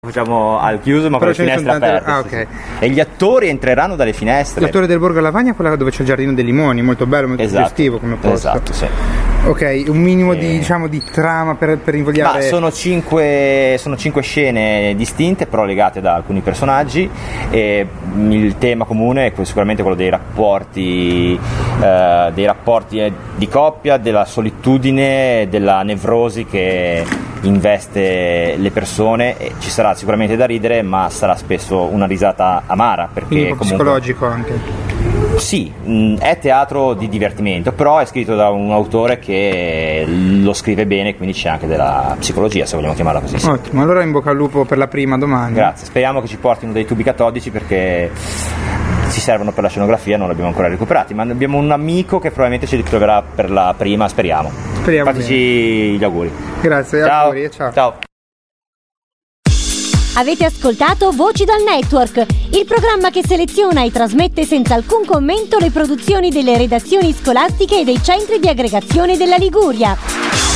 Facciamo al chiuso ma con le finestre aperte. Ok. E gli attori entreranno dalle finestre. L'attore del Borgo Lavagna è quella dove c'è il Giardino dei Limoni, molto bello, molto suggestivo come posto. Esatto, sì. Ok, un minimo di trama per invogliare. Ma sono cinque scene distinte però legate da alcuni personaggi, e il tema comune è sicuramente quello dei rapporti di coppia, della solitudine, della nevrosi che investe le persone. E ci sarà sicuramente da ridere, ma sarà spesso una risata amara, perché quindi comunque psicologico anche. Sì, è teatro di divertimento, però è scritto da un autore che lo scrive bene, quindi c'è anche della psicologia, se vogliamo chiamarla così. Ottimo, allora in bocca al lupo per la prima domani. Grazie, speriamo che ci portino dei tubi catodici, perché ci servono per la scenografia, non li abbiamo ancora recuperati, ma abbiamo un amico che probabilmente ci ritroverà per la prima, speriamo. Fateci gli auguri. Grazie, ciao. Auguri, ciao. Ciao. Avete ascoltato Voci dal Network, il programma che seleziona e trasmette senza alcun commento le produzioni delle redazioni scolastiche e dei centri di aggregazione della Liguria.